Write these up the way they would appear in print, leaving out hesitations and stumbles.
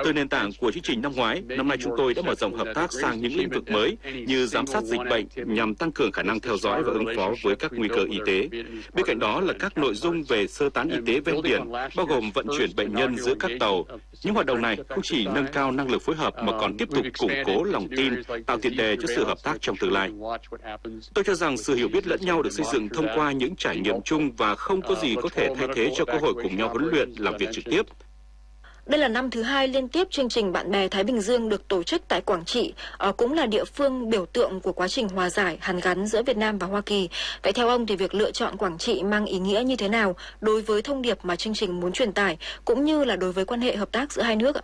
Từ nền tảng của chương trình năm ngoái, năm nay chúng tôi đã mở rộng hợp tác sang những lĩnh vực mới như giám sát dịch bệnh nhằm tăng cường khả năng theo dõi và ứng phó với các nguy cơ y tế. Bên cạnh đó là các nội dung về sơ tán y tế ven biển, bao gồm vận chuyển bệnh nhân giữa các tàu. Những hoạt động này không chỉ nâng cao năng lực phối hợp mà còn tiếp tục củng cố lòng tin, tạo tiền đề cho sự hợp tác trong tương lai. Tôi cho rằng sự hiểu biết lẫn nhau được xây dựng thông qua những trải nghiệm chung và không có gì có thể thay thế cho cơ hội cùng nhau huấn luyện, làm việc trực tiếp. Đây là năm thứ 2 liên tiếp chương trình Bạn bè Thái Bình Dương được tổ chức tại Quảng Trị, cũng là địa phương biểu tượng của quá trình hòa giải, hàn gắn giữa Việt Nam và Hoa Kỳ. Vậy theo ông thì việc lựa chọn Quảng Trị mang ý nghĩa như thế nào đối với thông điệp mà chương trình muốn truyền tải, cũng như là đối với quan hệ hợp tác giữa hai nước ạ?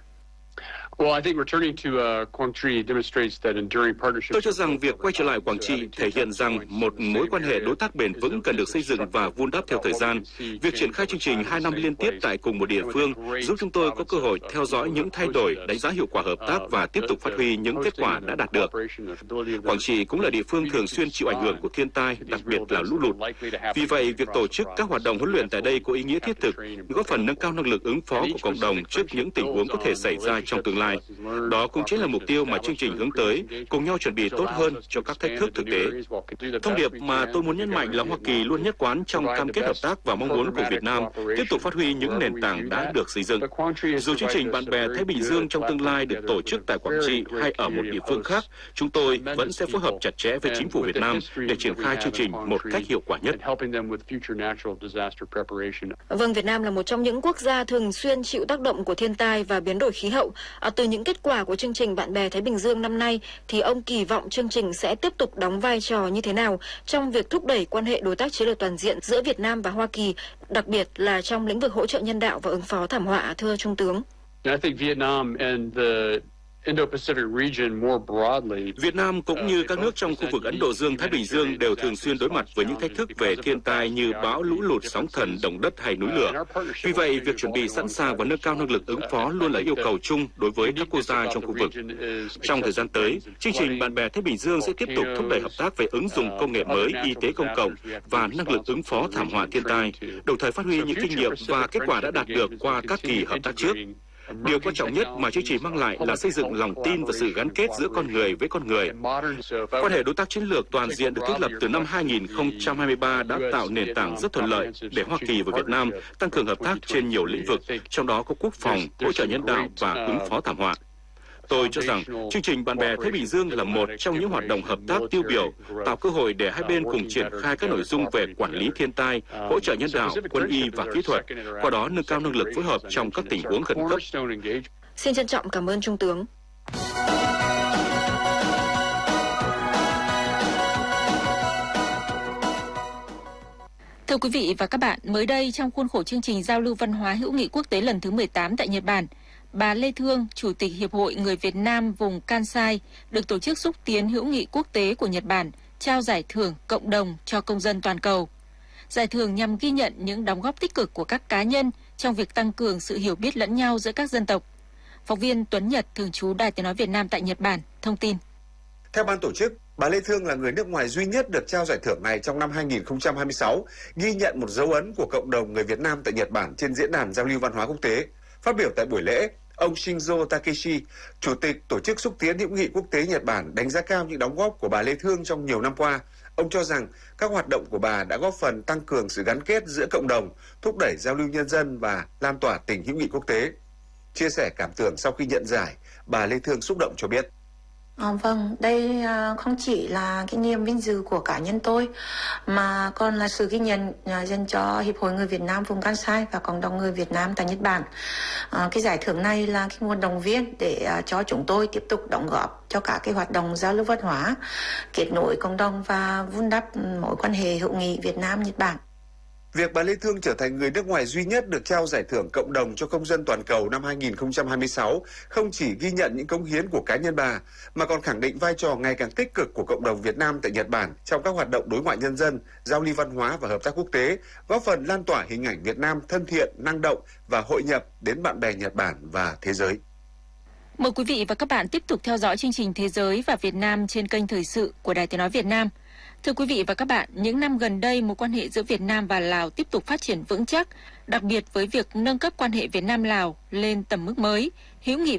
Tôi cho rằng việc quay trở lại Quảng Trị thể hiện rằng một mối quan hệ đối tác bền vững cần được xây dựng và vun đắp theo thời gian. Việc triển khai chương trình 2 năm liên tiếp tại cùng một địa phương giúp chúng tôi có cơ hội theo dõi những thay đổi, đánh giá hiệu quả hợp tác và tiếp tục phát huy những kết quả đã đạt được. Quảng Trị cũng là địa phương thường xuyên chịu ảnh hưởng của thiên tai, đặc biệt là lũ lụt. Vì vậy, việc tổ chức các hoạt động huấn luyện tại đây có ý nghĩa thiết thực, góp phần nâng cao năng lực ứng phó của cộng đồng trước những tình huống có thể xảy ra trong tương lai. Đó cũng chính là mục tiêu mà chương trình hướng tới, cùng nhau chuẩn bị tốt hơn cho các thách thức thực tế. Thông điệp mà tôi muốn nhấn mạnh là Hoa Kỳ luôn nhất quán trong cam kết hợp tác và mong muốn của Việt Nam tiếp tục phát huy những nền tảng đã được xây dựng. Dù chương trình Bạn bè Thái Bình Dương trong tương lai được tổ chức tại Quảng Trị hay ở một địa phương khác, chúng tôi vẫn sẽ phối hợp chặt chẽ với chính phủ Việt Nam để triển khai chương trình một cách hiệu quả nhất. Vâng, Việt Nam là một trong những quốc gia thường xuyên chịu tác động của thiên tai và biến đổi khí hậu. Từ những kết quả của chương trình Bạn bè Thái Bình Dương năm nay, thì ông kỳ vọng chương trình sẽ tiếp tục đóng vai trò như thế nào trong việc thúc đẩy quan hệ đối tác chiến lược toàn diện giữa Việt Nam và Hoa Kỳ, đặc biệt là trong lĩnh vực hỗ trợ nhân đạo và ứng phó thảm họa, thưa Trung tướng? Việt Nam cũng như các nước trong khu vực Ấn Độ Dương-Thái Bình Dương đều thường xuyên đối mặt với những thách thức về thiên tai như bão, lũ lụt, sóng thần, động đất hay núi lửa. Vì vậy, việc chuẩn bị sẵn sàng và nâng cao năng lực ứng phó luôn là yêu cầu chung đối với các quốc gia trong khu vực. Trong thời gian tới, chương trình Bạn bè Thái Bình Dương sẽ tiếp tục thúc đẩy hợp tác về ứng dụng công nghệ mới, y tế công cộng và năng lực ứng phó thảm họa thiên tai, đồng thời phát huy những kinh nghiệm và kết quả đã đạt được qua các kỳ hợp tác trước. Điều quan trọng nhất mà chương trình mang lại là xây dựng lòng tin và sự gắn kết giữa con người với con người. Quan hệ đối tác chiến lược toàn diện được thiết lập từ năm 2023 đã tạo nền tảng rất thuận lợi để Hoa Kỳ và Việt Nam tăng cường hợp tác trên nhiều lĩnh vực, trong đó có quốc phòng, hỗ trợ nhân đạo và ứng phó thảm họa. Tôi cho rằng chương trình Bạn bè Thái Bình Dương là một trong những hoạt động hợp tác tiêu biểu, tạo cơ hội để hai bên cùng triển khai các nội dung về quản lý thiên tai, hỗ trợ nhân đạo, quân y và kỹ thuật, qua đó nâng cao năng lực phối hợp trong các tình huống khẩn cấp. Xin trân trọng cảm ơn Trung tướng. Thưa quý vị và các bạn, mới đây trong khuôn khổ chương trình giao lưu văn hóa hữu nghị quốc tế lần thứ 18 tại Nhật Bản, bà Lê Thương, Chủ tịch Hiệp hội Người Việt Nam vùng Kansai, được Tổ chức Xúc tiến Hữu nghị Quốc tế của Nhật Bản trao giải thưởng cộng đồng cho công dân toàn cầu. Giải thưởng nhằm ghi nhận những đóng góp tích cực của các cá nhân trong việc tăng cường sự hiểu biết lẫn nhau giữa các dân tộc. Phóng viên Tuấn Nhật, thường trú Đài Tiếng nói Việt Nam tại Nhật Bản, thông tin. Theo ban tổ chức, bà Lê Thương là người nước ngoài duy nhất được trao giải thưởng này trong năm 2026, ghi nhận một dấu ấn của cộng đồng người Việt Nam tại Nhật Bản trên diễn đàn giao lưu văn hóa quốc tế. Phát biểu tại buổi lễ, ông Shinzo Takeshi, Chủ tịch Tổ chức Xúc tiến Hữu nghị Quốc tế Nhật Bản, đánh giá cao những đóng góp của bà Lê Thương trong nhiều năm qua. Ông cho rằng các hoạt động của bà đã góp phần tăng cường sự gắn kết giữa cộng đồng, thúc đẩy giao lưu nhân dân và lan tỏa tình hữu nghị quốc tế. Chia sẻ cảm tưởng sau khi nhận giải, bà Lê Thương xúc động cho biết. Vâng, đây không chỉ là cái niềm vinh dự của cá nhân tôi mà còn là sự ghi nhận dành cho Hiệp hội Người Việt Nam vùng Kansai và cộng đồng người Việt Nam tại Nhật Bản. Cái giải thưởng này là cái nguồn động viên để cho chúng tôi tiếp tục đóng góp cho cả cái hoạt động giao lưu văn hóa, kết nối cộng đồng và vun đắp mối quan hệ hữu nghị Việt Nam-Nhật Bản. Việc bà Lê Thương trở thành người nước ngoài duy nhất được trao giải thưởng cộng đồng cho công dân toàn cầu năm 2026 không chỉ ghi nhận những cống hiến của cá nhân bà, mà còn khẳng định vai trò ngày càng tích cực của cộng đồng Việt Nam tại Nhật Bản trong các hoạt động đối ngoại nhân dân, giao lưu văn hóa và hợp tác quốc tế, góp phần lan tỏa hình ảnh Việt Nam thân thiện, năng động và hội nhập đến bạn bè Nhật Bản và thế giới. Mời quý vị và các bạn tiếp tục theo dõi chương trình Thế giới và Việt Nam trên kênh Thời sự của Đài Tiếng nói Việt Nam. Thưa quý vị và các bạn, những năm gần đây, mối quan hệ giữa Việt Nam và Lào tiếp tục phát triển vững chắc, đặc biệt với việc nâng cấp quan hệ Việt Nam-Lào lên tầm mức mới, hữu nghị